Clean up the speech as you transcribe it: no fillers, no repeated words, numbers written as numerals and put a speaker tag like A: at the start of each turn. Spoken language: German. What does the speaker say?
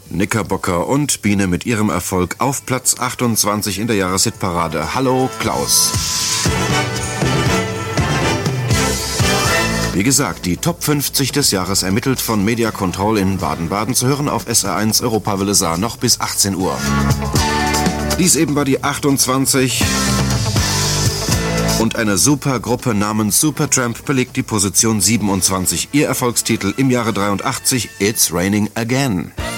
A: Knickerbocker und Biene mit ihrem Erfolg auf Platz 28 in der Jahreshitparade. Hallo Klaus. Wie gesagt, die Top 50 des Jahres ermittelt von Media Control in Baden-Baden, zu hören auf SR1 Europawelle Saar noch bis 18 Uhr. Dies eben war die 28 und eine Supergruppe namens Supertramp belegt die Position 27. Ihr Erfolgstitel im Jahre 83, It's Raining Again.